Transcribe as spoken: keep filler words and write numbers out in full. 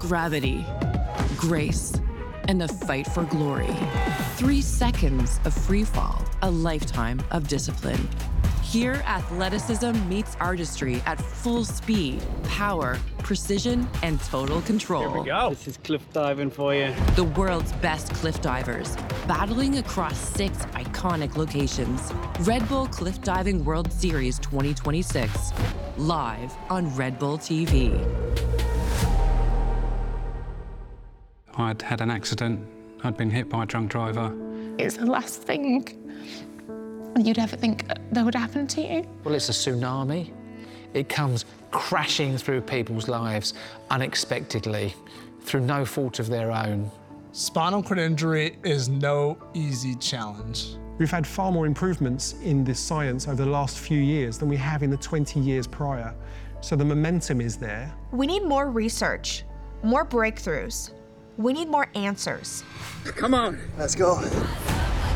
gravity, grace, and a fight for glory. Three seconds of free fall, a lifetime of discipline. Here, athleticism meets artistry at full speed, power, precision, and total control. Here we go. This is cliff diving for you. The world's best cliff divers, battling across six iconic locations. Red Bull Cliff Diving World Series twenty twenty-six, live on Red Bull T V. I'd had an accident. I'd been hit by a drunk driver. It's the last thing you'd ever think that would happen to you. Well, it's a tsunami. It comes crashing through people's lives unexpectedly, through no fault of their own. Spinal cord injury is no easy challenge. We've had far more improvements in this science over the last few years than we have in the twenty years prior. So the momentum is there. We need more research, more breakthroughs. We need more answers. Come on. Let's go.